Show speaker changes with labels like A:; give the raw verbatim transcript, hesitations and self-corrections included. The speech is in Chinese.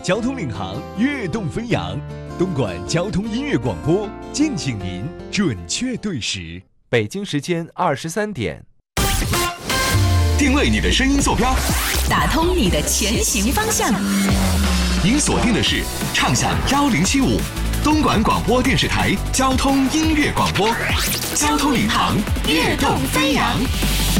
A: 交通领航，跃动飞扬。东莞交通音乐广播，敬请您准确对时。
B: 北京时间二十三点。
C: 定位你的声音坐标，
D: 打通你的前行方向。
C: 您锁定的是畅享幺零七五东莞广播电视台交通音乐广播，交通领航，跃动飞扬。